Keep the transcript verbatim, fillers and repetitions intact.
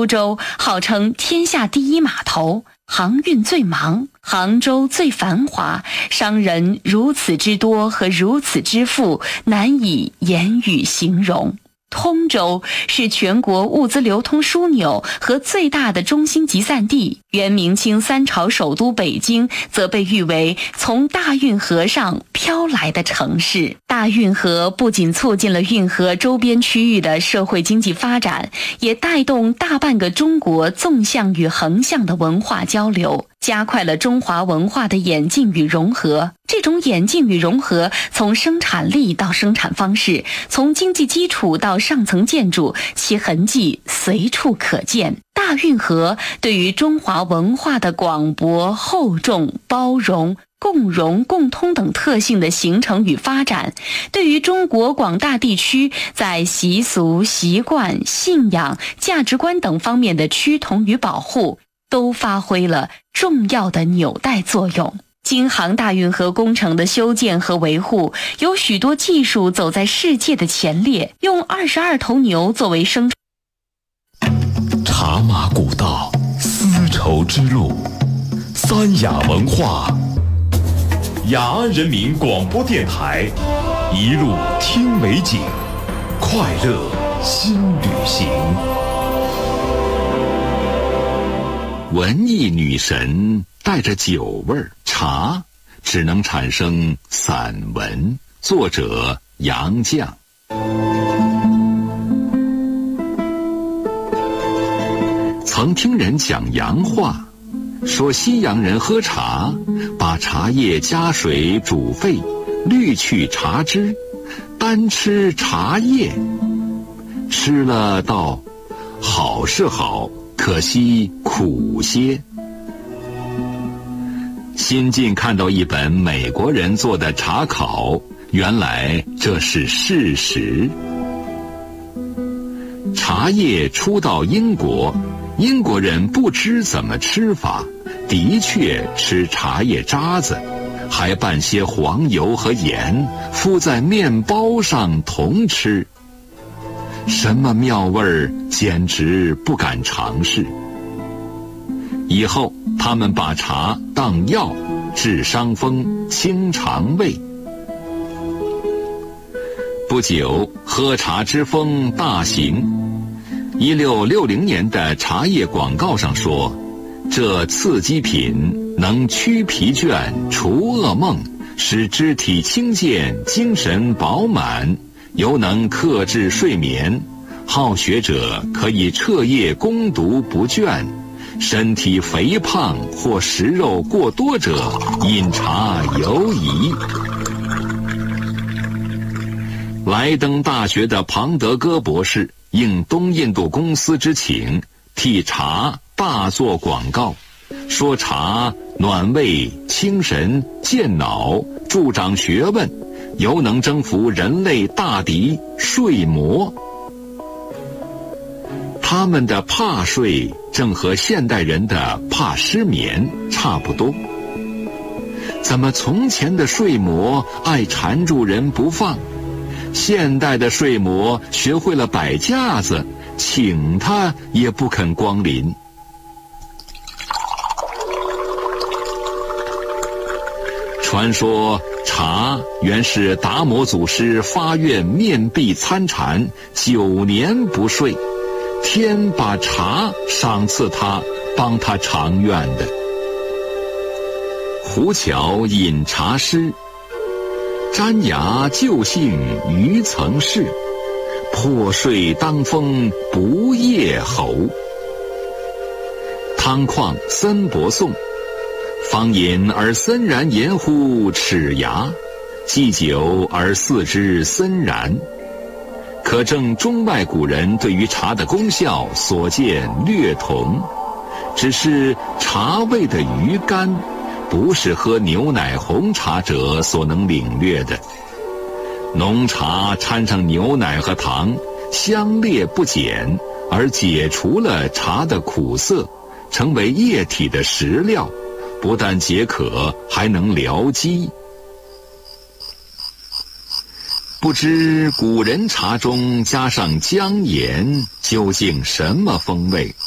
州号称天下第一码头，航运最忙，杭州最繁华，商人如此之多和如此之富，难以言语形容。通州是全国物资流通枢纽和最大的中心集散地，元明清三朝首都北京则被誉为从大运河上飘来的城市。大运河不仅促进了运河周边区域的社会经济发展，也带动大半个中国纵向与横向的文化交流，加快了中华文化的演进与融合。这种演进与融合，从生产力到生产方式，从经济基础到上层建筑，其痕迹随处可见。大运河对于中华文化的广博、厚重、包容、共融、共通等特性的形成与发展，对于中国广大地区在习俗、习惯、信仰、价值观等方面的趋同与保护，都发挥了重要的纽带作用。京杭大运河工程的修建和维护，有许多技术走在世界的前列，用二十二头牛作为生茶马古道，丝绸之路，三雅文化，雅安人民广播电台，一路听美景，快乐新旅行。 文艺女神带着酒味儿，茶只能产生散文。作者杨绛。曾听人讲洋话，说西洋人喝茶，把茶叶加水煮沸，滤去茶汁，单吃茶叶。吃了道好是好，可惜苦些。新近看到一本美国人做的茶考，原来这是事实。茶叶初到英国，英国人不知怎么吃法，的确吃茶叶渣子，还拌些黄油和盐，敷在面包上同吃。什么妙味儿，简直不敢尝试。以后他们把茶当药，治伤风、清肠胃。不久，喝茶之风大行。一六六零年的茶叶广告上说，这刺激品能驱疲倦、除噩梦，使肢体轻健、精神饱满，尤能克制睡眠。好学者可以彻夜攻读不倦，身体肥胖或食肉过多者，饮茶尤宜。莱登大学的庞德戈博士应东印度公司之请，替茶大做广告，说茶暖胃、清神、健脑、助长学问，尤能征服人类大敌睡魔。他们的怕睡正和现代人的怕失眠差不多。怎么从前的睡魔爱缠住人不放，现代的睡魔学会了摆架子，请他也不肯光临。传说茶原是达摩祖师发愿面壁参禅，九年不睡，天把茶赏赐他，帮他偿愿的。胡桥饮茶诗，沾牙旧姓余曾是，破睡当风不夜侯。汤况森伯颂，方饮而森然言乎齿牙，既久而似之森然。可证中外古人对于茶的功效所见略同，只是茶味的余甘，不是喝牛奶红茶者所能领略的。浓茶掺上牛奶和糖，香烈不减，而解除了茶的苦涩，成为液体的食料，不但解渴，还能疗饥。不知古人茶中加上姜盐，究竟什么风味？